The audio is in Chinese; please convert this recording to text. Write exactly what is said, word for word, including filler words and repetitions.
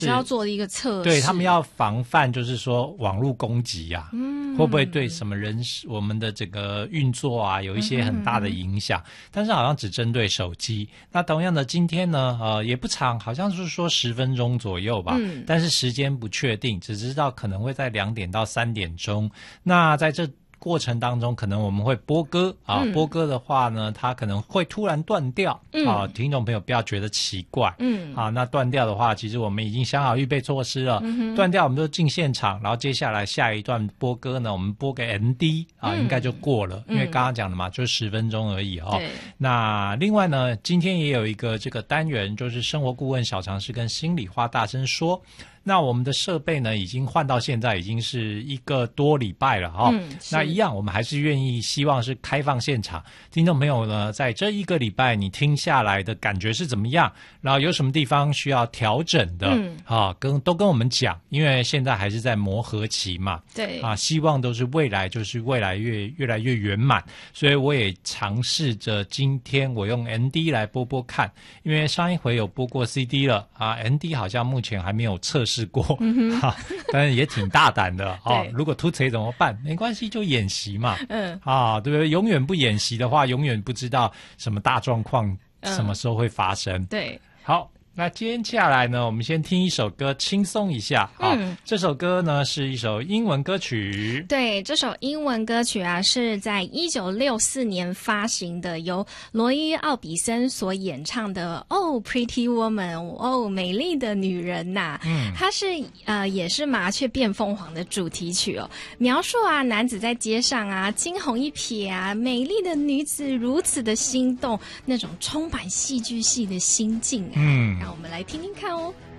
只要做一个测试， 对他们要防范，就是说网络攻击啊， 嗯， 会不会对什么人我们的这个运作啊有一些很大的影响？嗯、但是好像只针对手机。那同样的，今天呢，呃，也不长，好像是说十分钟左右吧，嗯、但是时间不确定，只知道可能会在两点到三点钟。那在这过程当中，可能我们会播歌啊，嗯、播歌的话呢，它可能会突然断掉、嗯、啊，听众朋友不要觉得奇怪，嗯，啊，那断掉的话，其实我们已经想好预备措施了，嗯、断掉我们就进现场，然后接下来下一段播歌呢，我们播个 M D 啊，嗯、应该就过了，因为刚刚讲的嘛，就十分钟而已哦。那另外呢，今天也有一个这个单元，就是生活顾问小常识跟心里话大声说。那我们的设备呢，已经换到现在已经是一个多礼拜了哈、哦嗯。那一样，我们还是愿意希望是开放现场。听众朋友呢，在这一个礼拜你听下来的感觉是怎么样？然后有什么地方需要调整的？嗯，啊，跟都跟我们讲，因为现在还是在磨合期嘛。 对啊，希望都是未来就是未来越越来越圆满。所以我也尝试着今天我用 M D 来播播看，因为上一回有播过 C D 了啊 ，M D 好像目前还没有测试。试过、嗯啊、但是也挺大胆的哦。如果突锤怎么办？没关系，就演习嘛。嗯啊，对不对？永远不演习的话，永远不知道什么大状况什么时候会发生。 嗯、对， 好。那接下来呢，我们先听一首歌，轻松一下啊、嗯。这首歌呢是一首英文歌曲。 对，这首英文歌曲啊是在一九六四年发行的，由罗伊·奥比森所演唱的《Oh Pretty Woman》哦，美丽的女人呐、啊。嗯，它是呃也是麻雀变凤凰的主题曲哦，描述啊男子在街上啊惊鸿一瞥啊，美丽的女子如此的心动，那种充满戏剧系的心境啊。嗯。让我们来听听看哦。